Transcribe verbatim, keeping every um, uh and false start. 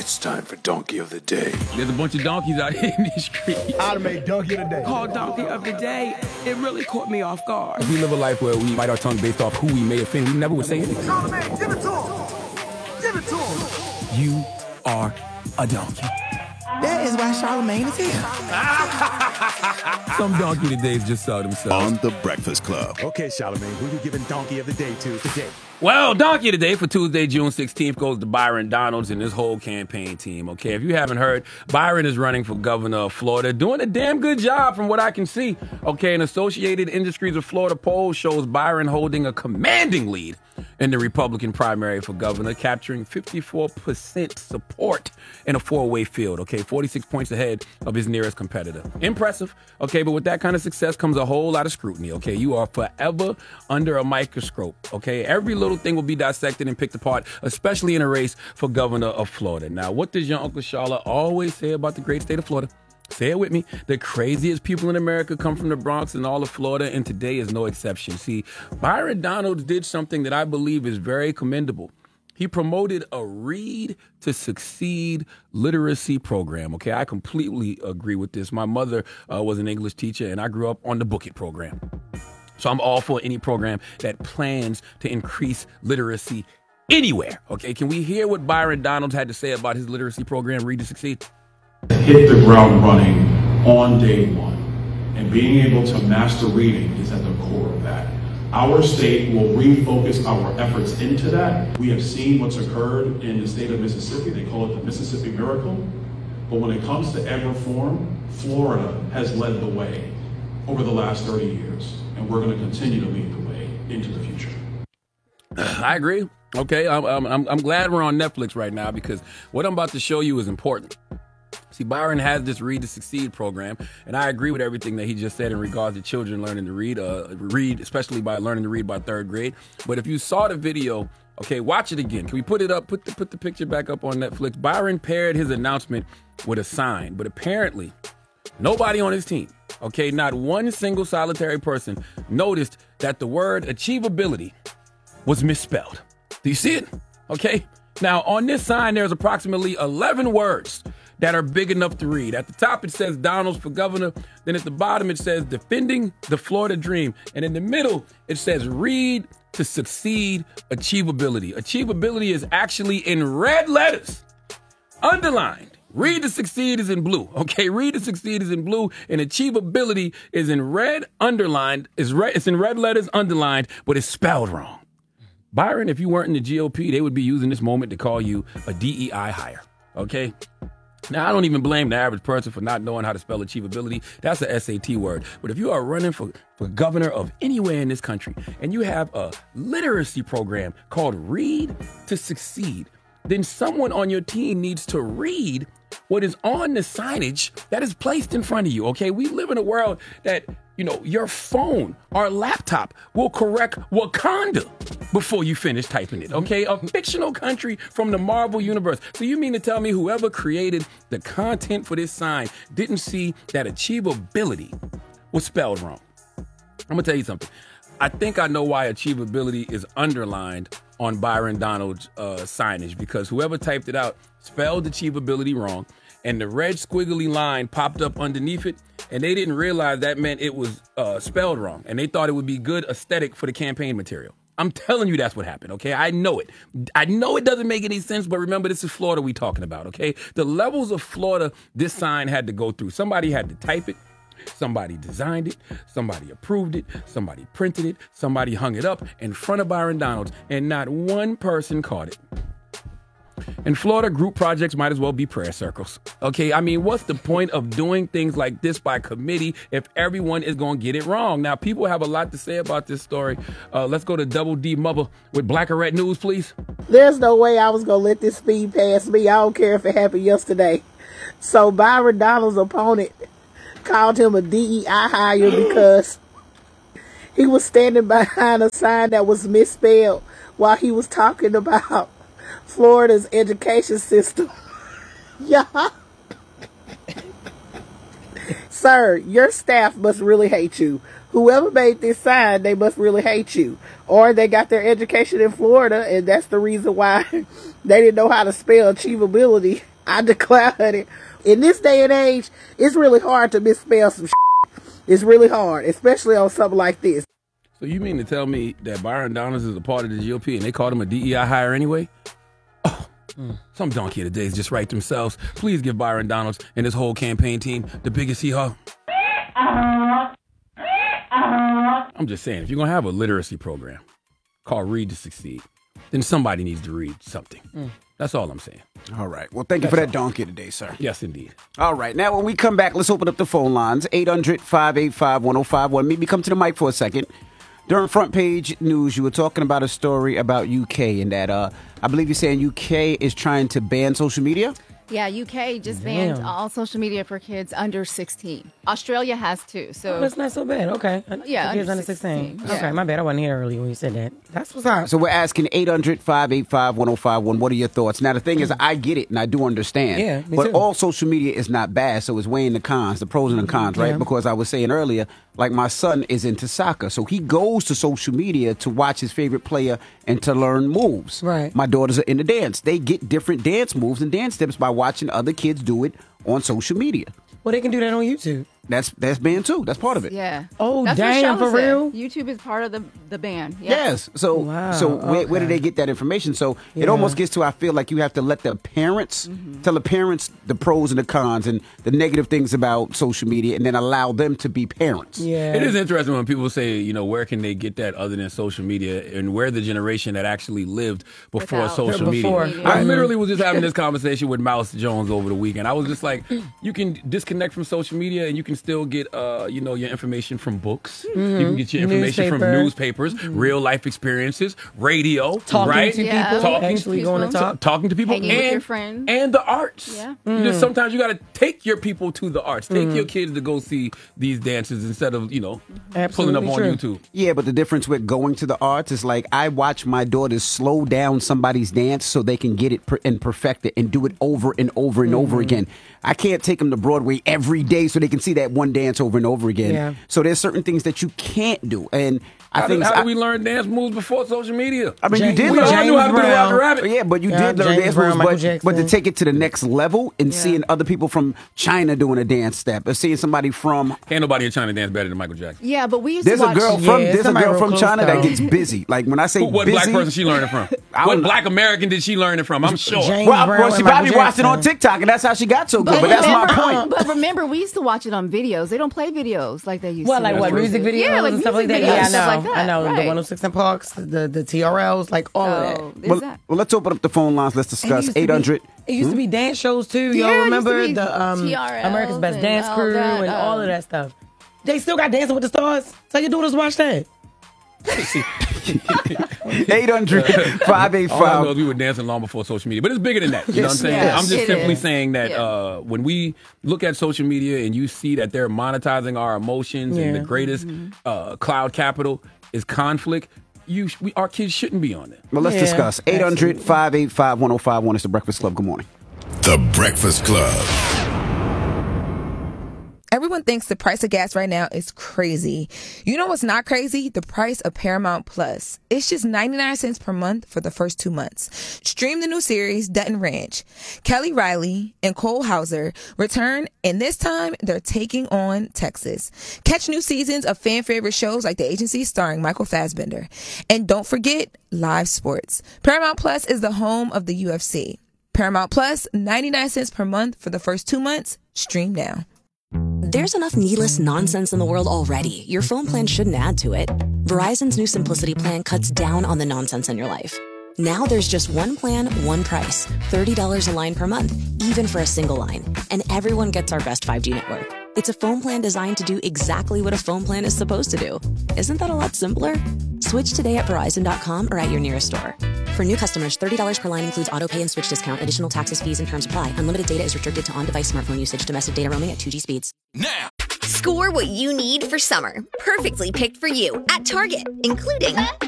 It's time for Donkey of the Day. There's a bunch of donkeys out here in these streets. I'd make Donkey of the Day. Called Donkey of the Day, it really caught me off guard. We live a life where we bite our tongue based off who we may offend. We never would say anything. Charlamagne, give it to him. Give it to him. You are a donkey. That is why Charlamagne is here. Some donkey todays just saw themselves. On the Breakfast Club. Okay, Charlamagne, who you giving Donkey of the Day to today? Well, donkey today for Tuesday, June sixteenth goes to Byron Donalds and his whole campaign team. Okay, if you haven't heard, Byron is running for governor of Florida, doing a damn good job from what I can see. Okay, an Associated Industries of Florida poll shows Byron holding a commanding lead in the Republican primary for governor, capturing fifty-four percent support in a four-way field. Okay, forty-six points ahead of his nearest competitor. Impressive. Okay, but with that kind of success comes a whole lot of scrutiny. Okay, you are forever under a microscope. Okay, every little thing will be dissected and picked apart, especially in a race for governor of Florida. Now, what does your Uncle Charla always say about the great state of Florida? Say it with me. The craziest people in America come from the Bronx and all of Florida, and today is no exception. See, Byron Donalds did something that I believe is very commendable. He promoted a Read to Succeed literacy program. Okay, I completely agree with this. My mother uh, was an English teacher, and I grew up on the Book It program. So I'm all for any program that plans to increase literacy anywhere. Okay, can we hear what Byron Donalds had to say about his literacy program, Read to Succeed? Hit the ground running on day one. And being able to master reading is at the core of that. Our state will refocus our efforts into that. We have seen what's occurred in the state of Mississippi. They call it the Mississippi Miracle. But when it comes to ed reform, Florida has led the way over the last thirty years. And we're going to continue to lead the way into the future. I agree. Okay, I'm, I'm, I'm glad we're on Netflix right now because what I'm about to show you is important. See, Byron has this Read to Succeed program, and I agree with everything that he just said in regards to children learning to read, uh, read, especially by learning to read by third grade. But if you saw the video, okay, watch it again. Can we put it up, put the, put the picture back up on Netflix? Byron paired his announcement with a sign, but apparently nobody on his team, okay, not one single solitary person noticed that the word achievability was misspelled. Do you see it? Okay. Now, on this sign, there's approximately eleven words that are big enough to read. At the top, it says Donalds for governor. Then at the bottom, it says defending the Florida dream. And in the middle, it says Read to Succeed achievability. Achievability is actually in red letters, underlined. Read to Succeed is in blue. Okay, Read to Succeed is in blue, and achievability is in red, underlined. It's, red, it's in red letters, underlined, but it's spelled wrong. Byron, if you weren't in the G O P, they would be using this moment to call you a D E I hire. Okay? Now, I don't even blame the average person for not knowing how to spell achievability. That's an S A T word. But if you are running for, for governor of anywhere in this country and you have a literacy program called Read to Succeed, then someone on your team needs to read what is on the signage that is placed in front of you, okay? We live in a world that, you know, your phone or laptop will correct Wakanda before you finish typing it, okay? A fictional country from the Marvel universe. So you mean to tell me whoever created the content for this sign didn't see that achievability was spelled wrong? I'm gonna tell you something. I think I know why achievability is underlined on Byron Donalds' uh, signage, because whoever typed it out spelled achievability wrong, and the red squiggly line popped up underneath it, and they didn't realize that meant it was uh, spelled wrong, and they thought it would be good aesthetic for the campaign material. I'm telling you that's what happened, okay? I know it. I know it doesn't make any sense, but remember, this is Florida we talking about, okay? The levels of Florida this sign had to go through. Somebody had to type it. Somebody designed it, somebody approved it, somebody printed it, somebody hung it up in front of Byron Donalds, and not one person caught it. In Florida, group projects might as well be prayer circles. Okay, I mean, what's the point of doing things like this by committee if everyone is going to get it wrong? Now, people have a lot to say about this story. Uh, let's go to Double D Mother with Black or Red News, please. There's no way I was going to let this speed past me. I don't care if it happened yesterday. So Byron Donalds' opponent called him a D E I hire because he was standing behind a sign that was misspelled while he was talking about Florida's education system. Yeah. Sir, your staff must really hate you. Whoever made this sign, they must really hate you. Or they got their education in Florida, and that's the reason why they didn't know how to spell achievability. I declare honey. In this day and age, it's really hard to misspell some shit. It's really hard, especially on something like this. So you mean to tell me that Byron Donalds is a part of the G O P and they called him a D E I hire anyway? Oh, mm. Some donkey of the days just write themselves. Please give Byron Donalds and his whole campaign team the biggest hee-haw. I'm just saying, if you're going to have a literacy program called Read to Succeed, then somebody needs to read something. Mm. That's all I'm saying. All right. Well, thank you That's for that all. donkey today, sir. Yes, indeed. All right. Now, when we come back, let's open up the phone lines. eight hundred, five eight five, one oh five one. Maybe come to the mic for a second. During front page news, you were talking about a story about U K and that uh, I believe you're saying U K is trying to ban social media? Yeah, U K just Damn. banned all social media for kids under sixteen. Australia has too. So Oh, that's not so bad. Okay. Yeah, For kids under under sixteen. sixteen. Yeah. Okay, my bad. I wasn't here earlier when you said that. That's what's up. So we're asking eight hundred, five eight five, one oh five one. What are your thoughts? Now, the thing is, I get it and I do understand. Yeah, me But too. all social media is not bad, so it's weighing the cons, the pros and the cons, right? Yeah. Because I was saying earlier, like my son is into soccer, so he goes to social media to watch his favorite player and to learn moves. Right. My daughters are into dance. They get different dance moves and dance steps by watching other kids do it on social media. Well, they can do that on YouTube. That's that's banned too. That's part of it. yeah. Oh, That's what damn, Sheldon for said. real? YouTube is part of the the ban. Yeah. Yes. So Wow, so where, where do okay. they get that information? So it Yeah. almost gets to, I feel like you have to let the parents tell the parents the pros and the cons and the negative things about social media, and then allow them to be parents. Yeah. It is interesting when people say, you know, where can they get that other than social media, and we're the generation that actually lived before Without- social Before. media. Yeah. I literally was just having this conversation with Mouse Jones over the weekend. I was just like, you can disconnect from social media and you can still get, uh, you know, your information from books. You can get your information from Newspaper. newspapers, real life experiences, radio, Talking right? to Yeah. people. Talking to actually people. going to talk. talking to people Hanging and, with your friends. and the arts. Yeah. You just sometimes you got to take your people to the arts. Take your kids to go see these dances instead of, you know, pulling up Absolutely on true. YouTube. Yeah, but the difference with going to the arts is like I watch my daughters slow down somebody's dance so they can get it per- and perfect it and do it over and over and over again. I can't take them to Broadway every day so they can see that one dance over and over again. Yeah. So there's certain things that you can't do. And I How, think did, how I, did we learn dance moves before social media? I mean, James- you did we learn. all knew how to do the James Roger Brown. Rabbit. Yeah, but you Yeah, did learn James dance Brown, moves, Michael but, but to Jackson. take it to the next level and Yeah. seeing other people from China doing a dance step, or seeing somebody from Can't nobody in China dance better than Michael Jackson. Yeah, but we used there's to a watch. girl Yeah, from there's a somebody girl real from close, China that though. gets busy. Like when I say Who, what busy, black person she learning from? I What don't know. black American did she learn it from? I'm sure. James well, Brown well, she and probably Michael watched it on Jackson. TikTok, and that's how she got so good. But that's my remember, point. But remember, we used to watch it on videos. They don't play videos like they used What, to. like what, That's music true. videos Yeah, like and stuff like that? music Yeah, I videos, stuff know. like that, I know. The right. one oh six and Parks, the, the T R Ls, like all of that. Oh, there's Well, that. well, let's open up the phone lines. Let's And it discuss used to eight hundred. be- It used to be dance shows too. Yeah, it Y'all used to remember be the um, T R Ls America's Best and Dance all Crew that, and all um, of that stuff. They still got Dancing with the Stars. Tell your daughters to watch that. eight hundred, five eight All I know is five. we were dancing long before social media, but it's bigger than that. You know what I'm Yes. saying? Yes, I'm just it simply is. saying that Yeah. uh, when we look at social media and you see that they're monetizing our emotions and the Yeah. greatest uh, cloud capital is conflict, you sh- we, our kids shouldn't be on it. Well, let's Yeah, discuss. eight hundred, five eight five, one oh five one is the Breakfast Club. Good morning. The Breakfast Club. Everyone thinks the price of gas right now is crazy. You know what's not crazy? The price of Paramount Plus. It's just ninety-nine cents per month for the first two months. Stream the new series, Dutton Ranch. Kelly Riley and Cole Hauser return, and this time they're taking on Texas. Catch new seasons of fan favorite shows like The Agency starring Michael Fassbender. And don't forget live sports. Paramount Plus is the home of the U F C. Paramount Plus, ninety-nine cents per month for the first two months. Stream now. There's enough needless nonsense in the world already. Your phone plan shouldn't add to it. Verizon's new Simplicity plan cuts down on the nonsense in your life. Now there's just one plan, one price. thirty dollars a line per month, even for a single line. And everyone gets our best five G network. It's a phone plan designed to do exactly what a phone plan is supposed to do. Isn't that a lot simpler? Switch today at Verizon dot com or at your nearest store. For new customers, thirty dollars per line includes auto pay and switch discount. Additional taxes, fees, and terms apply. Unlimited data is restricted to on-device smartphone usage. Domestic data roaming at two G speeds. Now. Score what you need for summer. Perfectly picked for you at Target, including